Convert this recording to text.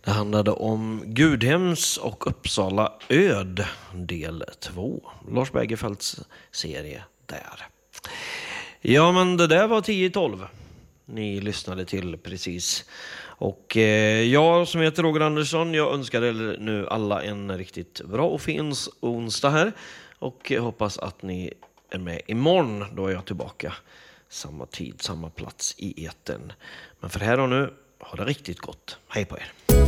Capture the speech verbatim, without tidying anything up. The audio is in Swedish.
Det handlade om Gudhems och Uppsala öd del två. Lars Bergerfeldts serie där. Ja, men det där var tio i tolv. Ni lyssnade till precis. Och eh, jag som heter Roger Andersson, jag önskar er nu alla en riktigt bra och fin onsdag här. Och jag hoppas att ni är med imorgon. Då är jag tillbaka samma tid, samma plats i etern. Men för här och nu, ha det riktigt gott. Hej på er.